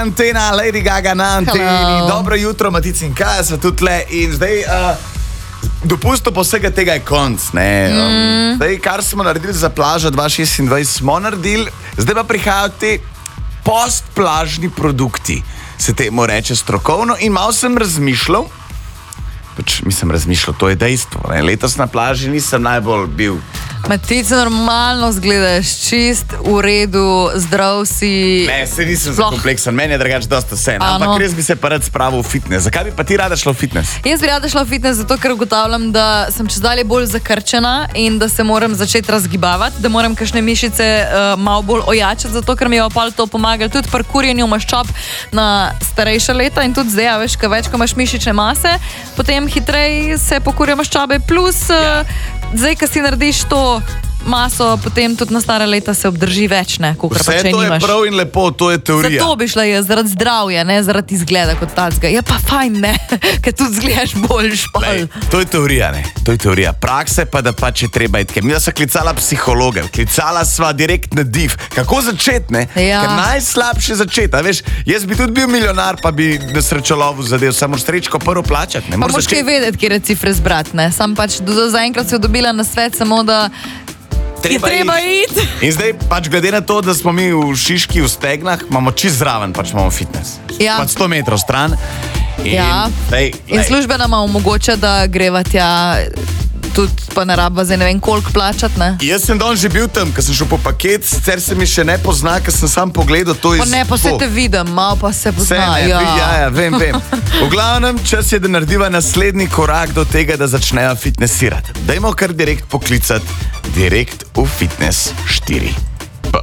Antena, Lady Gaga na anteni. Dobro jutro, Matic in Kaja so tudi tle. In zdaj, dopustno po vsega tega je konc. Zdaj, kar smo naredili za plažo 2026, smo naredili. Zdaj pa prihajajo ti postplažni produkti, se temu reče strokovno. In malo sem razmišljal, to je dejstvo. Letos na plaži nisem najbolj bil. Matic, normalno zgledaš, čist, v redu, zdrav si. Ne, se nisem za kompleksen, meni je drugače dosta vseeno. Ampak res bi se pa rad spravil v fitness. Zakaj bi pa ti rada šla v fitness? Jaz bi rada šla v fitness zato, ker ugotavljam, da sem čezdalje bolj zakrčena in da se moram začeti razgibavati, da moram kakšne mišice malo bolj ojačati, zato ker mi je opal to pomagalo tudi pri kurjenju maščob na starejša leta in tudi zdaj, veš, kaj več, ko imaš mišične mase, potem hitreje se pokurja maščobe, plus zdaj, ko si narediš to maso, potem tudi na stare leta se obdrži več, ne? Vse to je prav in lepo, to je teorija. Zato bi šla jaz, zaradi zdravja, ne zaradi izgleda kot tacga. Je pa fajn, ne, ker tudi zgledaš bolj špal. To je teorija, ne, to je teorija. Prakse pa, da pač je treba itke. Mi da sva klicala psihologe, klicala sva direkt na div. Kako začeti, ne? Ja. Ker najslabše začeti, a veš, jaz bi tudi bil milijonar, pa bi na srečolovu zadev, samo srečko prvo plačati, ne? Pa moš kaj vedeti, kjer je cifre zbrat, ne? Sam pač zaenkrat si dobila na svet, samo da treba iti. In zdaj pač glede na to, da smo mi v Šiški v Stegnah, imamo čist zraven, pač imamo fitness. Ja. Pač 100 metrov stran. In služba nam omogoča, da greva tja tudi pa ne rabva zdaj ne vem koliko plačati, ne? Jaz sem danes že bil tam, ko sem šel po paket, sicer se mi še ne pozna, ker sem sam pogledal to iz... Pa ne, pa se te vidim, malo pa se pozna. Ja, vem. V glavnem, čas je, da narediva naslednji korak do tega, da začnejo fitnessirati. Dajmo kar direkt poklicati, direkt v Fitness 4P.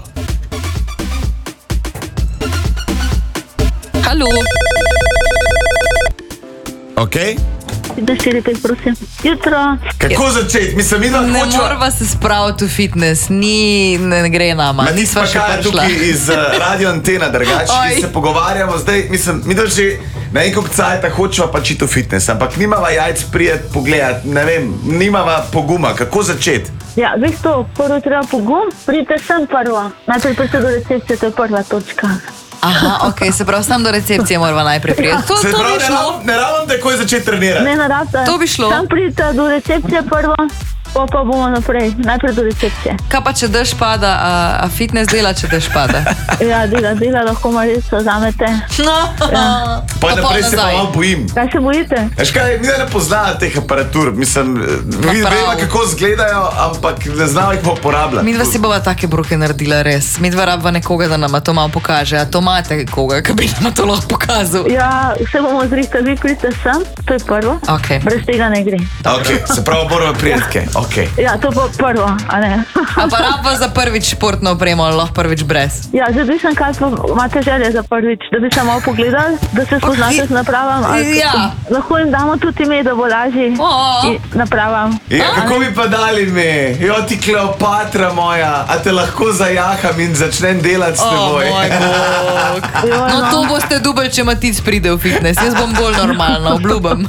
Halo. Okej? Da si repet, prosim. Jutro. Kako začeti? Mislim, mi da Ne hočeva... morava se spraviti v fitness, ne gre nama. Ma nismo kaj tukaj iz Radio Antena, drugače, ki se pogovarjamo zdaj, mislim, mi da že na enkog cajta hočeva pač iti v fitness, ampak nimava jajc prijeti pogledati, ne vem, nimava poguma, kako začeti? Ja, veš to, prvo treba pogum, pridite sem prvo. Najprej pa se do recepcije, to je prva točka. Aha, okej, se pravi, sam do recepcije morava najprej prijeti. To bi šlo. Ne rabim takoj začeti trenirati. Ne rabite. To bi šlo. Sam pridite do recepcije prvo, pa bomo naprej, najprej do recepcije. Kaj pa, če dež pada, a fitness dela, če dež pada? Ja, dela, lahko malo res vzamete. Ja. Pa naprej se pa malo bojim. Kaj se bojite? Veš kaj, mi ne poznajo teh aparatur, mislim, vemo kako izgledajo, ampak ne znamo jih uporabljati. Midva si bova take bruke naredila, res. Midva rabva nekoga, da nama to malo pokaže, a to imate koga, ki bi nama to lahko pokazal? Ja, vse bomo zrihtali, vi pridite sem, to je prvo. Okay. Brez tega ne gre. Ok, se pravi, moramo prijetke. Okay. Ja, to pa prvo, a ne. A pa rabva za prvič športno opremo, ali lahko prvič brez? Ja, zdaj bi sem kaj, imate želje za prvič, da bi se malo pogledali, da se spoznate z napravam. Ja. Lahko jim damo tudi ime, da bo lažje napravam. Ja, kako bi pa dali ime? Jo, ti Kleopatra moja, a te lahko zajaham in začnem delati s teboj. Moj bog. No, to boste dubali, če Matic pride v fitness. Jaz bom bolj normalna, obljubam.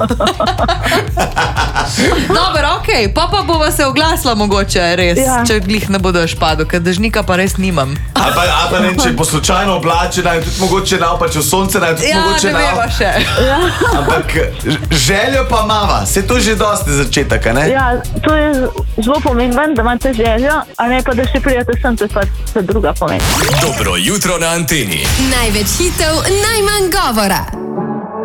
Dobro, okej, pa bova se oglasila mogoče, res, če glih ne bodo špado, ker dežnika pa res nimam. A pa ne, če bo slučajno oblačena in tudi mogoče naopač v sonce, tudi mogoče ne veva še. Ampak željo pa mava, se to že dosti začetek, a ne? Ja, to je zelo pomembno, da imate željo, a ne pa da še prijete sem, to je pa druga pomembna. Dobro jutro na anteni. Največ hitov, najmanj govora.